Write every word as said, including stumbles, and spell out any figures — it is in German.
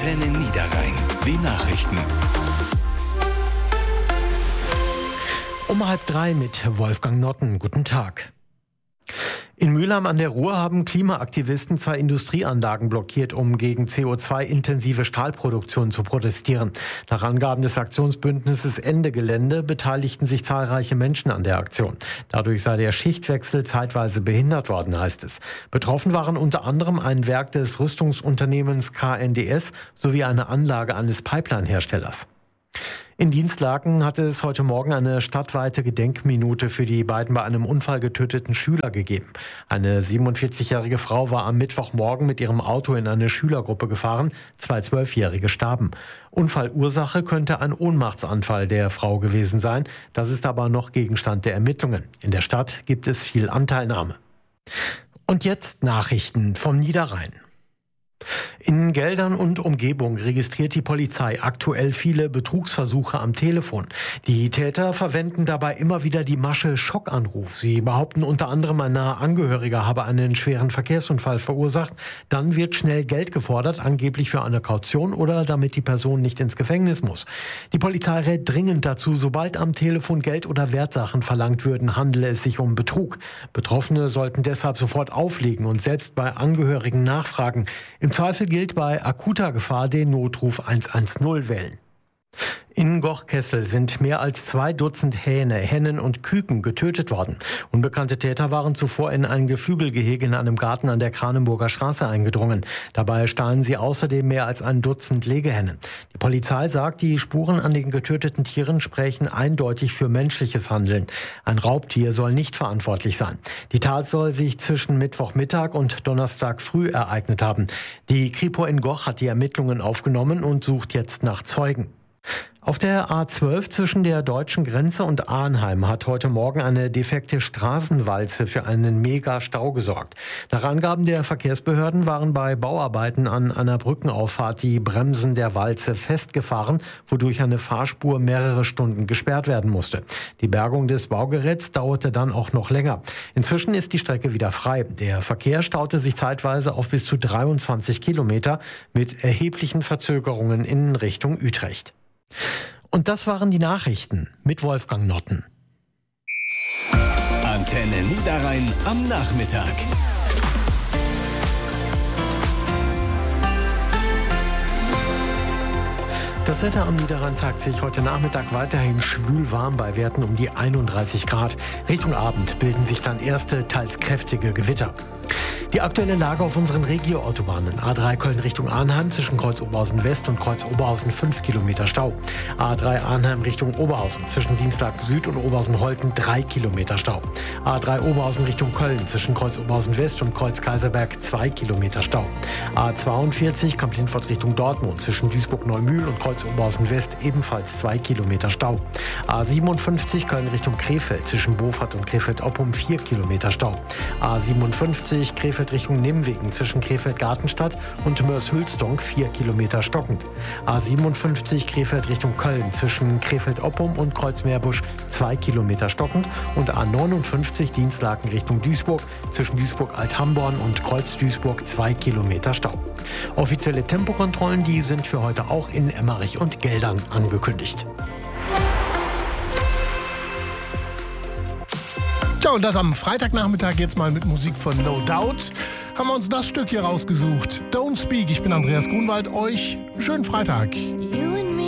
Antenne Niederrhein. Die Nachrichten. Um halb drei mit Wolfgang Notten. Guten Tag. In Mülheim an der Ruhr haben Klimaaktivisten zwei Industrieanlagen blockiert, um gegen C O zwei intensive Stahlproduktion zu protestieren. Nach Angaben des Aktionsbündnisses Ende Gelände beteiligten sich zahlreiche Menschen an der Aktion. Dadurch sei der Schichtwechsel zeitweise behindert worden, heißt es. Betroffen waren unter anderem ein Werk des Rüstungsunternehmens K N D S sowie eine Anlage eines Pipeline-Herstellers. In Dienstlaken hatte es heute Morgen eine stadtweite Gedenkminute für die beiden bei einem Unfall getöteten Schüler gegeben. Eine siebenundvierzigjährige Frau war am Mittwochmorgen mit ihrem Auto in eine Schülergruppe gefahren. Zwei Zwölfjährige starben. Unfallursache könnte ein Ohnmachtsanfall der Frau gewesen sein. Das ist aber noch Gegenstand der Ermittlungen. In der Stadt gibt es viel Anteilnahme. Und jetzt Nachrichten vom Niederrhein. In Geldern und Umgebung registriert die Polizei aktuell viele Betrugsversuche am Telefon. Die Täter verwenden dabei immer wieder die Masche Schockanruf. Sie behaupten unter anderem, ein naher Angehöriger habe einen schweren Verkehrsunfall verursacht. Dann wird schnell Geld gefordert, angeblich für eine Kaution oder damit die Person nicht ins Gefängnis muss. Die Polizei rät dringend dazu, sobald am Telefon Geld oder Wertsachen verlangt würden, handele es sich um Betrug. Betroffene sollten deshalb sofort auflegen und selbst bei Angehörigen nachfragen. Im Zweifel gilt bei akuter Gefahr den Notruf hundertzehn wählen. In Gochkessel sind mehr als zwei Dutzend Hähne, Hennen und Küken getötet worden. Unbekannte Täter waren zuvor in ein Geflügelgehege in einem Garten an der Kranenburger Straße eingedrungen. Dabei stahlen sie außerdem mehr als ein Dutzend Legehennen. Die Polizei sagt, die Spuren an den getöteten Tieren sprechen eindeutig für menschliches Handeln. Ein Raubtier soll nicht verantwortlich sein. Die Tat soll sich zwischen Mittwochmittag und Donnerstag früh ereignet haben. Die Kripo in Goch hat die Ermittlungen aufgenommen und sucht jetzt nach Zeugen. Auf der A zwölf zwischen der deutschen Grenze und Arnheim hat heute Morgen eine defekte Straßenwalze für einen Mega-Stau gesorgt. Nach Angaben der Verkehrsbehörden waren bei Bauarbeiten an einer Brückenauffahrt die Bremsen der Walze festgefahren, wodurch eine Fahrspur mehrere Stunden gesperrt werden musste. Die Bergung des Baugeräts dauerte dann auch noch länger. Inzwischen ist die Strecke wieder frei. Der Verkehr staute sich zeitweise auf bis zu dreiundzwanzig Kilometer mit erheblichen Verzögerungen in Richtung Utrecht. Und das waren die Nachrichten mit Wolfgang Notten. Antenne Niederrhein am Nachmittag. Das Wetter am Niederrhein zeigt sich heute Nachmittag weiterhin schwül warm bei Werten um die einunddreißig Grad. Richtung Abend bilden sich dann erste, teils kräftige Gewitter. Die aktuelle Lage auf unseren Regio-Autobahnen. A drei Köln Richtung Arnheim zwischen Kreuz Oberhausen West und Kreuz Oberhausen fünf Kilometer Stau. A drei Arnheim Richtung Oberhausen zwischen Dienstlaken Süd und Oberhausen-Holten drei Kilometer Stau. A drei Oberhausen Richtung Köln zwischen Kreuz Oberhausen West und Kreuz Kaiserberg zwei Kilometer Stau. A zweiundvierzig Kamp-Lindfort Richtung Dortmund zwischen Duisburg-Neumühl und Kreuz Oberhausen West ebenfalls zwei Kilometer Stau. A siebenundfünfzig Köln Richtung Krefeld zwischen Beaufort und Krefeld-Oppum vier Kilometer Stau. A siebenundfünfzig Krefeld Richtung Nimwegen zwischen Krefeld-Gartenstadt und Mörs-Hülsdonk vier Kilometer stockend. A siebenundfünfzig Krefeld Richtung Köln zwischen Krefeld-Oppum und Kreuzmeerbusch zwei Kilometer stockend und A neunundfünfzig Dienstlaken Richtung Duisburg zwischen Duisburg-Althamborn und Kreuz-Duisburg zwei Kilometer Stau. Offizielle Tempokontrollen, die sind für heute auch in Emmerich und Geldern angekündigt. Tja, und das am Freitagnachmittag jetzt mal mit Musik von No Doubt. Haben wir uns das Stück hier rausgesucht. Don't Speak. Ich bin Andreas Grunwald. Euch schönen Freitag. You